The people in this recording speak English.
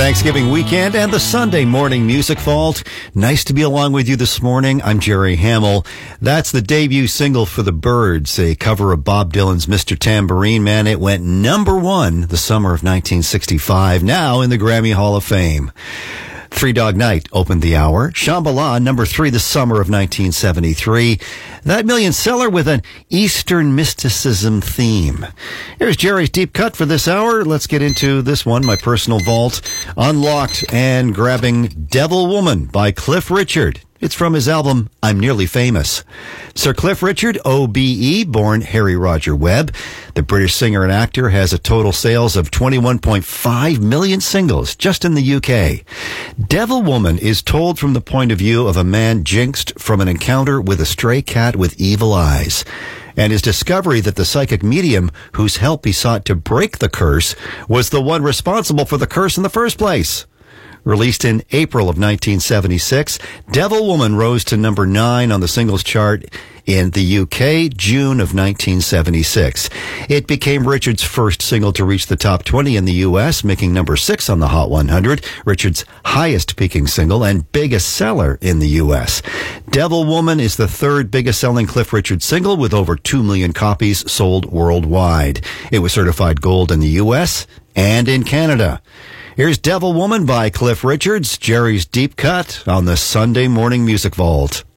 Thanksgiving weekend and the Sunday morning music vault. Nice to be along with you this morning. I'm Jerry Hamill. That's the debut single for the Byrds, a cover of Bob Dylan's Mr. Tambourine Man. It went number one the summer of 1965, now in the Grammy Hall of Fame. Three Dog Night opened the hour. Shambhala, number 3 the summer of 1973. That million seller with an Eastern mysticism theme. Here's Jerry's Deep Cut for this hour. Let's get into this one, my personal vault. Unlocked and grabbing Devil Woman by Cliff Richard. It's from his album, I'm Nearly Famous. Sir Cliff Richard, OBE, born Harry Roger Webb. The British singer and actor has a total sales of 21.5 million singles just in the UK. Devil Woman is told from the point of view of a man jinxed from an encounter with a stray cat with evil eyes, and his discovery that the psychic medium whose help he sought to break the curse was the one responsible for the curse in the first place. Released in April of 1976, Devil Woman rose to number 9 on the singles chart in the UK, June of 1976. It became Richard's first single to reach the top 20 in the US, making number 6 on the Hot 100, Richard's highest peaking single and biggest seller in the US. Devil Woman is the third biggest selling Cliff Richard single with over 2 million copies sold worldwide. It was certified gold in the US and in Canada. Here's Devil Woman by Cliff Richards, Jerry's Deep Cut on the Sunday Morning Music Vault.